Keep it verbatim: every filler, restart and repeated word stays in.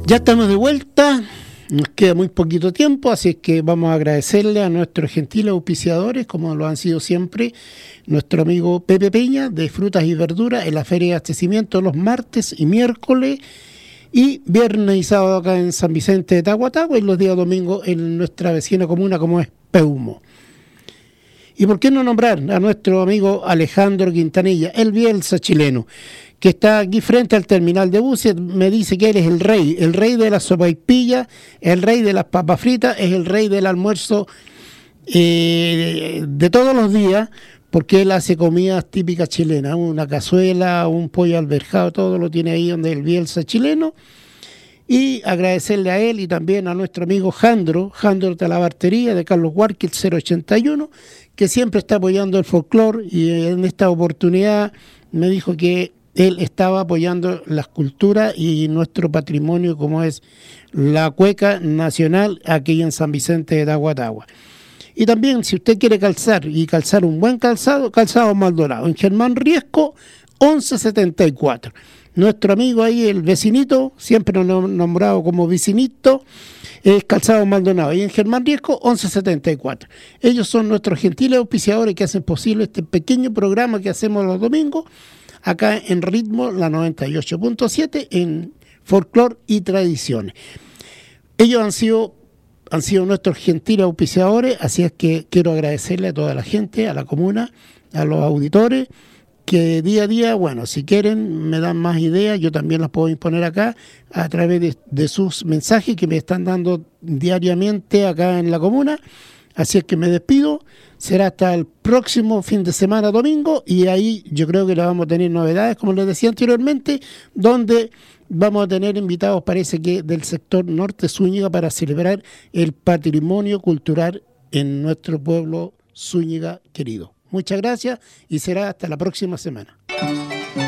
Ya estamos de vuelta, nos queda muy poquito tiempo, así que vamos a agradecerle a nuestros gentiles auspiciadores, como lo han sido siempre, nuestro amigo Pepe Peña, de Frutas y Verduras, en la Feria de Abastecimiento los martes y miércoles, y viernes y sábado acá en San Vicente de Tahuatahua, y los días domingos en nuestra vecina comuna como es Peumo. ¿Y por qué no nombrar a nuestro amigo Alejandro Quintanilla, el Bielsa chileno, que está aquí frente al terminal de buses? Me dice que él es el rey, el rey de la sopaipilla, el rey de las papas fritas, es el rey del almuerzo eh, de todos los días, porque él hace comidas típicas chilenas, una cazuela, un pollo alberjado, todo lo tiene ahí donde el Bielsa chileno. Y agradecerle a él y también a nuestro amigo Jandro, Jandro de la Bartería de Carlos Huarque, cero ochenta y uno, que siempre está apoyando el folclore, y en esta oportunidad me dijo que él estaba apoyando las culturas y nuestro patrimonio, como es la cueca nacional aquí en San Vicente de Tahuatahua. Y también, si usted quiere calzar y calzar un buen calzado, Calzado Maldonado, en Germán Riesco, once setenta y cuatro. Nuestro amigo ahí, el vecinito, siempre nos han nombrado como vecinito, es Calzado Maldonado, y en Germán Riesco, once setenta y cuatro. Ellos son nuestros gentiles auspiciadores que hacen posible este pequeño programa que hacemos los domingos, acá en Ritmo, la noventa y ocho punto siete, en Folclor y Tradiciones. Ellos han sido, han sido nuestros gentiles auspiciadores, así es que quiero agradecerle a toda la gente, a la comuna, a los auditores, que día a día, bueno, si quieren, me dan más ideas, yo también las puedo imponer acá, a través de, de sus mensajes que me están dando diariamente acá en la comuna. Así es que me despido, será hasta el próximo fin de semana, domingo, y ahí yo creo que le vamos a tener novedades, como les decía anteriormente, donde vamos a tener invitados, parece que del sector norte Zúñiga, para celebrar el patrimonio cultural en nuestro pueblo Zúñiga querido. Muchas gracias y será hasta la próxima semana.